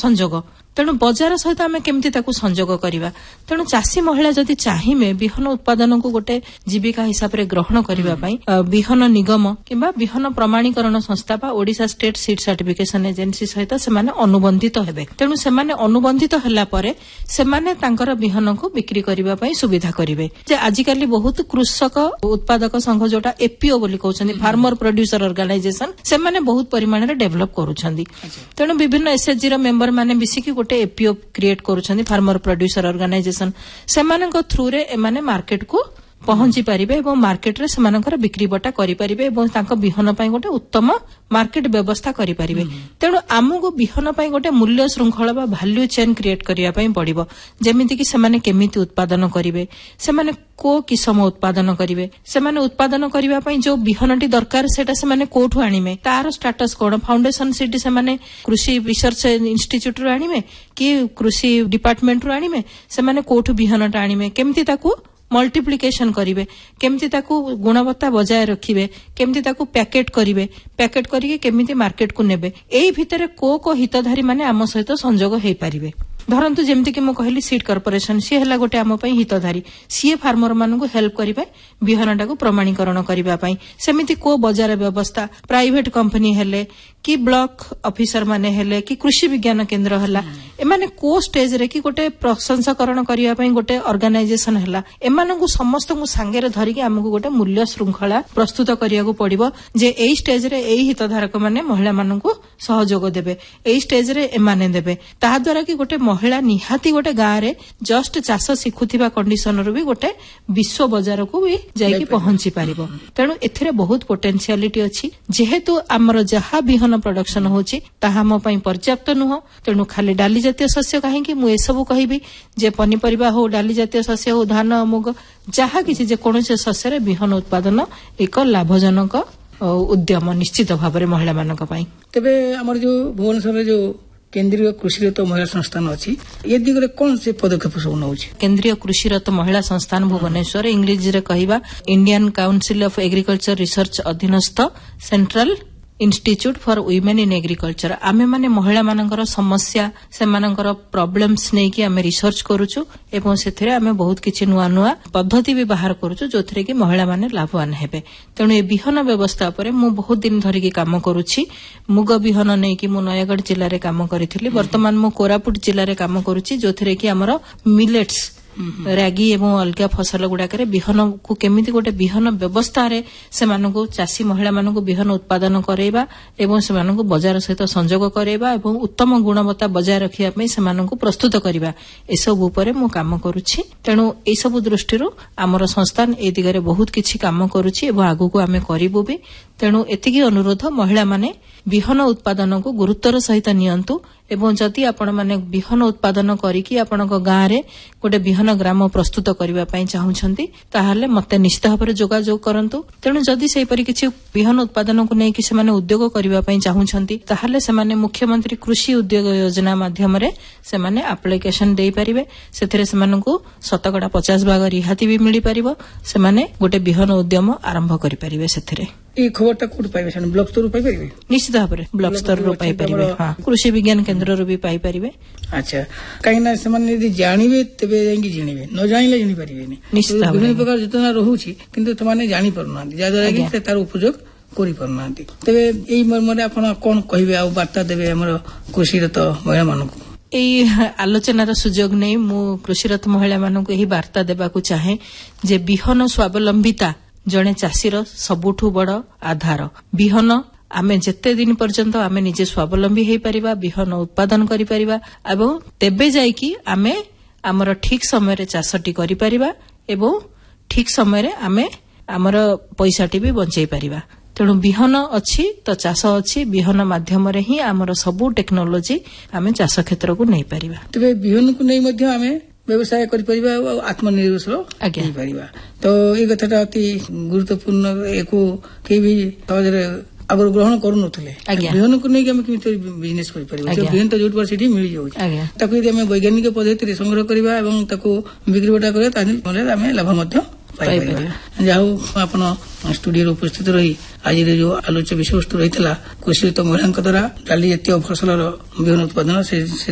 ସଂଯୋଗ। ତେଣୁ ବଜାର ସହିତ ଆମେ କେମିତି ତାକୁ ସଂଯୋଗ କରିବା। ତେଣୁ ଚାଷୀ ମହିଳା ଯଦି ଚାହିଁବେ ବିହନ ଉତ୍ପାଦନକୁ ଗୋଟେ ଜୀବିକା ହିସାବରେ ଗ୍ରହଣ କରିବା ପାଇଁ ବିହନ ନିଗମ କିମ୍ବା ବିହନ ପ୍ରମାଣୀକରଣ ସଂସ୍ଥା ବା Odisha state seed certification agency ସହିତ ସେମାନେ ଅନୁବନ୍ଧିତ ହେବେ। ତେଣୁ ସେମାନେ ଅନୁବନ୍ଧିତ ହେଲା ପରେ ସେମାନେ ତାଙ୍କର ବିହନକୁ ବିକ୍ରି କରିବା ପାଇଁ ସୁବିଧା କରିବେ। ଯେ ଆଜିକାଲି ବହୁତ କୃଷକ ଉତ୍ପାଦକ ସଂଘ ଯୋଉଟା ଏପିଓ ବୋଲି କହୁଛନ୍ତି, ଫାର୍ମର ପ୍ରୋଡ୍ୟୁସର ଅର୍ଗାନାଇଜେସନ, ସେମାନେ ବହୁତ ପରିମାଣରେ ଡେଭଲପ କରୁଛନ୍ତି। ତେଣୁ ବିଭିନ୍ନ ଏସଏଚଜି ର ମେମ୍ବର ମାନେ ମିଶିକି ଗୋଟେ ଏପିଓ କ୍ରିଏଟ କରୁଛନ୍ତି, ଫାର୍ମର ପ୍ରୋଡ୍ୟୁସର ଅର୍ଗାନାଇଜେସନ। ସେମାନଙ୍କ ଥ୍ରୁରେ ଏମାନେ ମାର୍କେଟକୁ ପହଞ୍ଚି ପାରିବେ ଏବଂ ମାର୍କେଟରେ ସେମାନଙ୍କର ବିକ୍ରି ବଟା କରିପାରିବେ ଏବଂ ତାଙ୍କ ବିହନ ପାଇଁ ଗୋଟେ ଉତ୍ତମ ମାର୍କେଟ ବ୍ୟବସ୍ଥା କରିପାରିବେ। ତେଣୁ ଆମକୁ ବିହନ ପାଇଁ ଗୋଟେ ମୂଲ୍ୟ ଶୃଙ୍ଖଳ ବା ଭାଲ୍ୟୁ ଚେନ୍ କ୍ରିଏଟ କରିବା ପାଇଁ ପଡିବ। ଯେମିତିକି ସେମାନେ କେମିତି ଉତ୍ପାଦନ କରିବେ, ସେମାନେ କୋଉ କିସମ ଉତ୍ପାଦନ କରିବେ, ସେମାନେ ଉତ୍ପାଦନ କରିବା ପାଇଁ ଯୋଉ ବିହନଟି ଦରକାର ସେଟା ସେମାନେ କୋଉଠୁ ଆଣିବେ, ତାର ଷ୍ଟାଟସ କଣ, ଫାଉଣ୍ଡେସନ ସିଡ୍ ସେମାନେ କୃଷି ରିସର୍ଚ୍ଚ ଇନଷ୍ଟିଚ୍ୟୁଟରୁ ଆଣିବେ କି କୃଷି ଡିପାର୍ଟମେଣ୍ଟରୁ ଆଣିବେ, ସେମାନେ କୋଉଠୁ ବିହନଟା ଆଣିବେ, କେମିତି ତାକୁ ମଲ୍ଟିପ୍ଲିକେସନ କରିବେ, କେମିତି ତାକୁ ଗୁଣବତ୍ତା ବଜାୟ ରଖିବେ, କେମିତି ତାକୁ ପ୍ୟାକେଟ କରିବେ, ପ୍ୟାକେଟ କରିକି କେମିତି ମାର୍କେଟକୁ ନେବେ, ଏଇ ଭିତରେ କୋ ହିତଧାରୀ ମାନେ ଆମ ସହିତ ସଂଯୋଗ ହେଇପାରିବେ। ଧରନ୍ତୁ ଯେମିତିକି ମୁଁ କହିଲି ସିଡ୍ କର୍ପୋରେସନ, ସିଏ ହେଲା ଗୋଟେ ଆମ ପାଇଁ ହିତଧାରୀ, ସିଏ ଫାର୍ମର ମାନଙ୍କୁ ହେଲ୍ପ କରିବେ ବିହନଟାକୁ ପ୍ରମାଣୀକରଣ କରିବା ପାଇଁ। ସେମିତି କୋ ବଜାର ବ୍ୟବସ୍ଥା, ପ୍ରାଇଭେଟ କମ୍ପାନୀ ହେଲେ କି ବ୍ଲକ ଅଫିସର ମାନେ ହେଲେ କି କୃଷି ବିଜ୍ଞାନ କେନ୍ଦ୍ର ହେଲା, ଏମାନେ କୋ ଷ୍ଟେଜରେ କି ଗୋଟେ ପ୍ରଶଂସାକରଣ କରିବା ପାଇଁ ଗୋଟେ ଅର୍ଗାନାଇଜେସନ ହେଲା, ଏମାନଙ୍କୁ ସମସ୍ତଙ୍କୁ ସାଙ୍ଗରେ ଧରିକି ଆମକୁ ଗୋଟେ ମୂଲ୍ୟ ଶୃଙ୍ଖଳା ପ୍ରସ୍ତୁତ କରିବାକୁ ପଡିବ ଯେ ଏଇ ଷ୍ଟେଜରେ ଏଇ ହିତଧାରକ ମାନେ ମହିଳାମାନଙ୍କୁ ସହଯୋଗ ଦେବେ, ଏଇ ଷ୍ଟେଜରେ ଏମାନେ ଦେବେ। ତାହାଦ୍ୱାରା କି ଗୋଟେ ମହିଳା ନିହାତି ଗୋଟେ ଗାଁରେ ଜଷ୍ଟ ଚାଷ ଶିଖୁଥିବା କଣ୍ଡିସନରୁ ବି ଗୋଟେ ବିଶ୍ୱ ବଜାରକୁ ବି ଯାଇକି ପହଞ୍ଚି ପାରିବ। ତେଣୁ ଏଥିରେ ବହୁତ ପୋଟେନ୍ସିଆଲିଟି ଅଛି। ଯେହେତୁ ଆମର ଯାହା ବିହନ ପ୍ରଡକ୍ସନ ହଉଛି ତାହା ଆମ ପାଇଁ ପର୍ଯ୍ୟାପ୍ତ ନୁହଁ, ତେଣୁ ଖାଲି ଡାଲି ଜାତୀୟ ଶସ୍ୟ କାହିଁକି, ମୁଁ ଏସବୁ କହିବି ଯେ ପନିପରିବା ହଉ, ଡାଲି ଜାତୀୟ ଶସ୍ୟ ହଉ, ଧାନ, ମୁଗ, ଯାହା କିଛି ଯେକୌଣସି ଶସ୍ୟରେ ବିହନ ଉତ୍ପାଦନ ଏକ ଲାଭଜନକ ଉଦ୍ୟମ ନିଶ୍ଚିତ ଭାବରେ ମହିଳାମାନଙ୍କ ପାଇଁ। ତେବେ ଆମର ଯୋଉ ଭୁବନେଶ୍ୱରରେ ଯୋଉ କେନ୍ଦ୍ରୀୟ କୃଷିରତ ମହିଳା ସଂସ୍ଥାନ ଅଛି, ଏ ଦିଗରେ କଣ ସେ ପଦକ୍ଷେପ ସବୁ ନେଉଛି? କେନ୍ଦ୍ରୀୟ କୃଷିରତ ମହିଳା ସଂସ୍ଥାନ ଭୁବନେଶ୍ୱର, ଇଂରେଜୀରେ କହିବା Indian council of agriculture research ଅଧୀନସ୍ଥ central institute for women in agriculture. ଆମେ ମାନେ ମହିଳାମାନଙ୍କର ସମସ୍ୟା, ସେମାନଙ୍କର ପ୍ରୋବ୍ଲେମ୍ସ ନେଇକି ଆମେ ରିସର୍ଚ୍ଚ କରୁଛୁ ଏବଂ ସେଥିରେ ଆମେ ବହୁତ କିଛି ନୂଆ ନୂଆ ପଦ୍ଧତି ବି ବାହାର କରୁଛୁ ଯୋଉଥିରେ କି ମହିଳାମାନେ ଲାଭବାନ ହେବେ। ତେଣୁ ଏ ବିହନ ବ୍ୟବସ୍ଥା ଉପରେ ମୁଁ ବହୁତ ଦିନ ଧରିକି କାମ କରୁଛି। ମୁଗ ବିହନ ନେଇକି ମୁଁ ନୟାଗଡ଼ ଜିଲ୍ଲାରେ କାମ କରିଥିଲି, ବର୍ତ୍ତମାନ ମୁଁ କୋରାପୁଟ ଜିଲ୍ଲାରେ କାମ କରୁଛି ଯୋଉଥିରେ କି ଆମର ମିଲେଟ୍ସ, ରାଗି ଏବଂ ଅଲଗା ଫସଲ ଗୁଡାକରେ ବିହନକୁ କେମିତି ଗୋଟେ ବିହନ ବ୍ୟବସ୍ଥାରେ ସେମାନଙ୍କୁ ଚାଷୀ ମହିଳାମାନଙ୍କୁ ବିହନ ଉତ୍ପାଦନ କରାଇବା ଏବଂ ସେମାନଙ୍କୁ ବଜାର ସହିତ ସଂଯୋଗ କରାଇବା ଏବଂ ଉତ୍ତମ ଗୁଣବତ୍ତା ବଜାୟ ରଖିବା ପାଇଁ ସେମାନଙ୍କୁ ପ୍ରସ୍ତୁତ କରିବା, ଏସବୁ ଉପରେ ମୁଁ କାମ କରୁଛି। ତେଣୁ ଏସବୁ ଦୃଷ୍ଟିରୁ ଆମର ସଂସ୍ଥାନ ଏ ଦିଗରେ ବହୁତ କିଛି କାମ କରୁଛି ଏବଂ ଆଗକୁ ଆମେ କରିବୁ ବି। ତେଣୁ ଏତିକି ଅନୁରୋଧ, ମହିଳାମାନେ ବିହନ ଉତ୍ପାଦନକୁ ଗୁରୁତ୍ୱର ସହିତ ନିଅନ୍ତୁ ଏବଂ ଯଦି ଆପଣମାନେ ବିହନ ଉତ୍ପାଦନ କରିକି ଆପଣଙ୍କ ଗାଁରେ ଗୋଟେ ବିହନ ଗ୍ରାମ ପ୍ରସ୍ତୁତ କରିବା ପାଇଁ ଚାହୁଁଛନ୍ତି ତାହେଲେ ମତେ ନିଶ୍ଚିତ ଭାବରେ ଯୋଗାଯୋଗ କରନ୍ତୁ। ତେଣୁ ଯଦି ସେହିପରି କିଛି ବିହନ ଉତ୍ପାଦନକୁ ନେଇକି ସେମାନେ ଉଦ୍ୟୋଗ କରିବା ପାଇଁ ଚାହୁଁଛନ୍ତି ତାହେଲେ ସେମାନେ ମୁଖ୍ୟମନ୍ତ୍ରୀ କୃଷି ଉଦ୍ୟୋଗ ଯୋଜନା ମାଧ୍ୟମରେ ସେମାନେ ଆପ୍ଲିକେସନ ଦେଇପାରିବେ। ସେଥିରେ ସେମାନଙ୍କୁ 50% ରିହାତି ବି ମିଳିପାରିବ। ସେମାନେ ଗୋଟେ ବିହନ ଉଦ୍ୟମ ଆରମ୍ଭ କରିପାରିବେ। ସେଥିରେ এই খবরটা কোথায় পাইবে? ব্লক স্তরରୁ পাইପାରିବେ? ନିଶ୍ଚିତ ଭାବରେ ବ୍ଲକ ସ୍ତରରୁ ପାଇପାରିବେ, କୃଷି ବିଜ୍ଞାନ କେନ୍ଦ୍ରରୁ ବି ପାଇପାରିବେ। ଆଚ୍ଛା, କାହିଁକିନା ସେମାନେ ଯଦି ଜାଣିବେ ତେବେ ଯାଇକି ଜିଣିବେ, ନ ଜାଣିଲେ ଜିଣି ପାରିବେନି। ନିଶ୍ଚିତ ବିଭିନ୍ନ ପ୍ରକାର ଯୋଜନା ରହୁଛି କିନ୍ତୁ ସେମାନେ ଜାଣିପାରୁନାହାନ୍ତି, ଯାହାଦ୍ୱାରା କି ସେ ତାର ଉପଯୋଗ କରିପାରୁନାହାନ୍ତି। ତେବେ ଏଇ ମର୍ମରେ ଆପଣ କଣ କହିବେ ଆଉ ବାର୍ତ୍ତା ଦେବେ ଆମର କୃଷିରତ ମହିଳାମାନଙ୍କୁ? ଏଇ ଆଲୋଚନାର ସୁଯୋଗ ନେଇ ମୁଁ କୃଷିରତ ମହିଳାମାନଙ୍କୁ ଏହି ବାର୍ତ୍ତା ଦେବାକୁ ଚାହେଁ ଯେ ବିହନ ସ୍ୱାବଲମ୍ବିତା ଜଣେ ଚାଷୀର ସବୁଠୁ ବଡ ଆଧାର। ବିହନ ଆମେ ଯେତେ ଦିନ ପର୍ଯ୍ୟନ୍ତ ଆମେ ନିଜେ ସ୍ୱାବଲମ୍ବୀ ହେଇପାରିବା, ବିହନ ଉତ୍ପାଦନ କରିପାରିବା ଏବଂ ତେବେ ଯାଇକି ଆମେ ଆମର ଠିକ ସମୟରେ ଚାଷଟି କରିପାରିବା ଏବଂ ଠିକ ସମୟରେ ଆମେ ଆମର ପଇସାଟି ବି ବଞ୍ଚେଇ ପାରିବା। ତେଣୁ ବିହନ ଅଛି ତ ଚାଷ ଅଛି, ବିହନ ମାଧ୍ୟମରେ ହିଁ ଆମର ସବୁ ଟେକ୍ନୋଲୋଜି ଆମେ ଚାଷ କ୍ଷେତ୍ରକୁ ନେଇପାରିବା। ତେବେ ବିହନକୁ ନେଇ ମଧ୍ୟ ଆମେ ବ୍ୟବସାୟ କରିପାରିବା ଆଉ ଆତ୍ମନିର୍ଭରଶୀଳ ହେଇପାରିବା। ତ ଏଇ କଥାଟା ଅତି ଗୁରୁତ୍ୱପୂର୍ଣ୍ଣ। ଏକୁ କେହି ବି ସହଜରେ ଆଗରୁ ଗ୍ରହଣ କରୁନଥିଲେ। ବିହନକୁ ନେଇକି ଆମେ କେମିତି ବିଜନେସ କରିପାରିବା? ବିହନ ତ ଯୋଉଠି ସେଠି ମିଳିଯାଉଛି, ତାକୁ ଯଦି ଆମେ ବୈଜ୍ଞାନିକ ପଦ୍ଧତିରେ ସଂଗ୍ରହ କରିବା ଏବଂ ତାକୁ ବିକ୍ରି ବଟା କରିବା ତାହେଲେ ଆମେ ଲାଭ ମଧ୍ୟ ପାଇପାରିବା। ଯାହା ହଉ ଆପଣ ଷ୍ଟୁଡିଓରେ ଉପସ୍ଥିତ ରହି ଆଜିର ଯୋଉ ଆଲୋଚ୍ୟ ବିଷୟବସ୍ତୁ ରହିଥିଲା କୃଷିରତ ମହିଳାଙ୍କ ଦ୍ୱାରା ଡାଲି ଜାତୀୟ ଫସଲର ବିହନ ଉତ୍ପାଦନ, ସେ